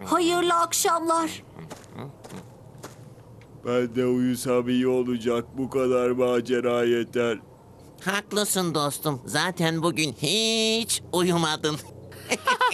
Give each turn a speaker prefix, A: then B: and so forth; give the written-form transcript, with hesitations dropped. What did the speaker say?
A: Hayırlı akşamlar.
B: Ben de uyusam iyi olacak. Bu kadar macera yeter.
C: Haklısın dostum. Zaten bugün hiç uyumadın.